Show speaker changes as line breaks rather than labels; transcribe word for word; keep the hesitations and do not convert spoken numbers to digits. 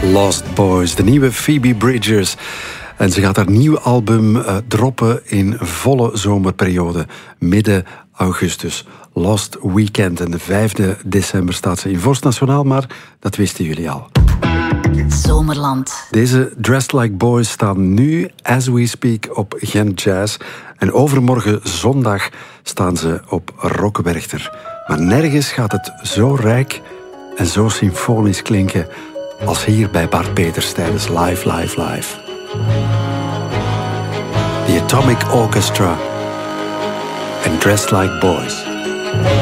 Lost Boys, de nieuwe Phoebe Bridgers. En ze gaat haar nieuw album uh, droppen in volle zomerperiode, midden augustus. Lost Weekend. En de vijfde december staat ze in Vorst Nationaal, maar dat wisten jullie al.
Zomerland.
Deze Dressed Like Boys staan nu, as we speak, op Gent Jazz. En overmorgen zondag staan ze op Rockwerchter. Maar nergens gaat het zo rijk en zo symfonisch klinken als hier bij Bart Peters tijdens Live, Live, Live. The Atomic Orchestra en Dressed Like Boys.